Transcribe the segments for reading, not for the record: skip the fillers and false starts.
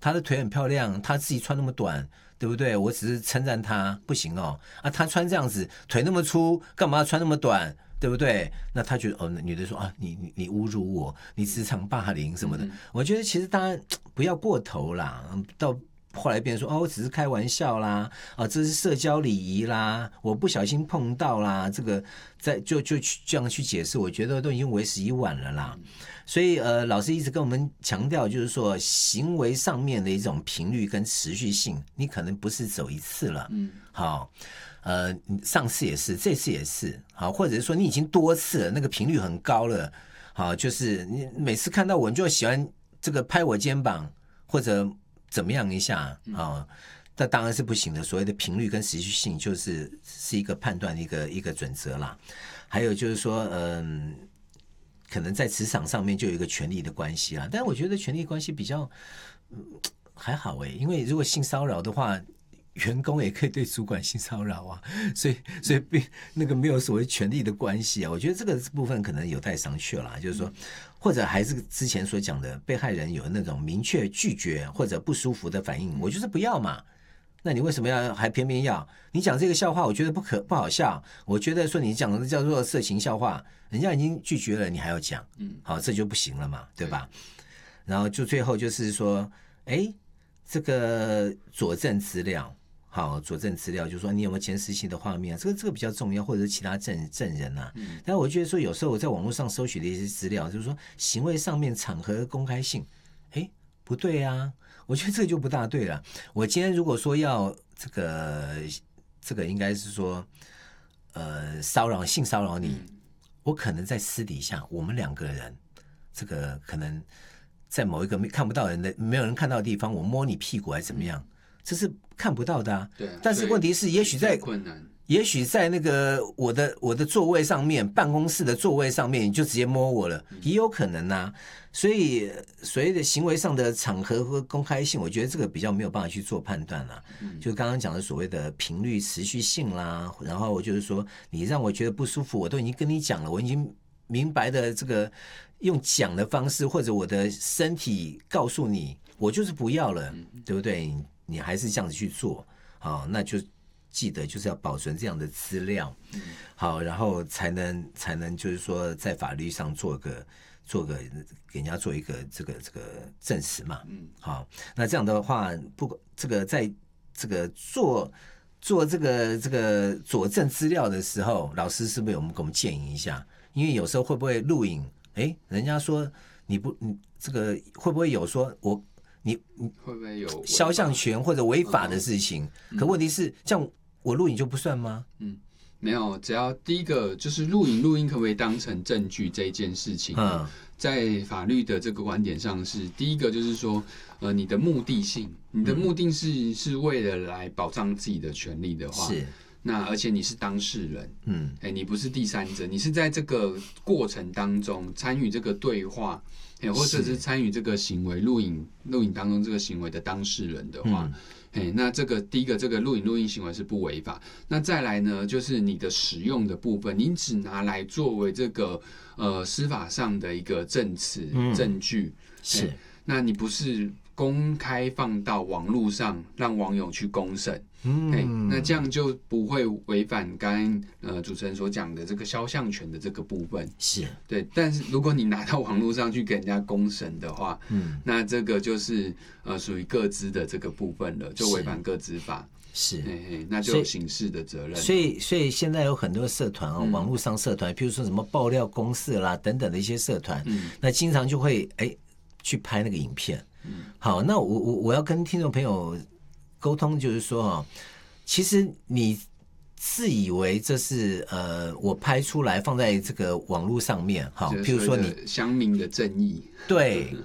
她的腿很漂亮，她自己穿那么短，对不对？我只是称赞她，不行哦。啊，她穿这样子，腿那么粗，干嘛要穿那么短？对不对？那他觉得女的说啊，你侮辱我，你职场霸凌什么的。我觉得其实大家不要过头啦，到后来变成说我只是开玩笑啦，这是社交礼仪啦，我不小心碰到啦，这个就这样去解释，我觉得都已经为时已晚了啦。所以老师一直跟我们强调，就是说行为上面的一种频率跟持续性，你可能不是走一次了，好。上次也是，这次也是，好，或者是说你已经多次了，那个频率很高了，好，就是你每次看到我，你就喜欢这个拍我肩膀或者怎么样一下啊，那当然是不行的。所谓的频率跟持续性，是一个判断的一个准则啦。还有就是说，可能在职场上面就有一个权力的关系啦，但我觉得权力关系比较还好因为如果性骚扰的话。员工也可以对主管性骚扰啊，所以那个没有所谓权力的关系啊。我觉得这个部分可能有待商榷啦，就是说，或者还是之前所讲的，被害人有那种明确拒绝或者不舒服的反应，我就是不要嘛。那你为什么还偏偏要？你讲这个笑话，我觉得不好笑。我觉得说你讲的叫做色情笑话，人家已经拒绝了，你还要讲，好，这就不行了嘛，对吧？然后就最后就是说，这个佐证资料。好，佐证资料就是说你有没有监视器的画面，这个比较重要，或者是其他证人啊。但我觉得说有时候我在网络上搜取的一些资料，就是说行为上面场合公开性，不对啊，我觉得这个就不大对了。我今天如果说要这个应该是说性骚扰你，我可能在私底下我们两个人，这个可能在某一个看不到人的没有人看到的地方，我摸你屁股还是怎么样。这是看不到的啊， 对。 但是问题是，也许在那个我的座位上面，办公室的座位上面，你就直接摸我了，也有可能啊。所以所谓的行为上的场合和公开性，我觉得这个比较没有办法去做判断啦。就刚刚讲的所谓的频率持续性啦，然后就是说你让我觉得不舒服，我都已经跟你讲了，我已经明白的这个用讲的方式，或者我的身体告诉你，我就是不要了，对不对？你还是这样子去做，好，那就记得就是要保存这样的资料，好，然后才能就是说在法律上做个给人家做一个这个证实嘛，好，那这样的话，这个在这个做这个佐证资料的时候，老师是不是给我们建议一下？因为有时候会不会录影，人家说你这个会不会有说你会不会有肖像权或者违法的事情？可问题是，这样我录影就不算吗？ 没有，只要第一个就是录影可不可以当成证据这一件事情，在法律的这个观点上是第一个就是说，你的目的性，你的目的是为了来保障自己的权利的话， 是。 那而且你是当事人，你不是第三者，你是在这个过程当中参与这个对话，或者是参与这个行为录影当中这个行为的当事人的话，那这个第一个这个录影行为是不违法。那再来呢，就是你的使用的部分，你只拿来作为这个司法上的一个证词证据， 是， 那你不是公开放到网络上让网友去公审。那这样就不会违反刚刚主持人所讲的这个肖像权的这个部分， 是对。 但是如果你拿到网络上去给人家公审的话，那这个就是属于个资的这个部分了，就违反个资法， 是， 那就有刑事的责任。 所以现在有很多社团网络上社团，譬如说什么爆料公社啦等等的一些社团，那经常就会去拍那个影片。好，那我要跟听众朋友沟通，就是说其实你自以为这是我拍出来放在这个网络上面，譬如说你乡民的正义， 对，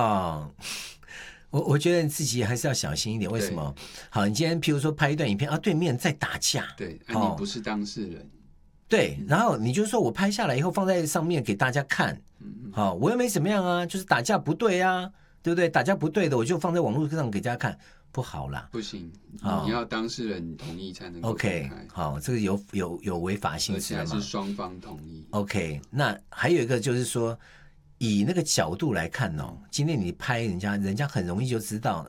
我觉得你自己还是要小心一点。为什么？好，你今天譬如说拍一段影片对面在打架， 对，你不是当事人， 对，然后你就说我拍下来以后放在上面给大家看，我又没怎么样啊，就是打架不对啊。对不对？打架不对的，我就放在网络上给大家看，不好啦。 不行，你要当事人同意才能够。 OK， 好，这个有违法性质的嘛？ 而且还是双方同意。 OK， 那还有一个就是说，以那个角度来看今天你拍人家很容易就知道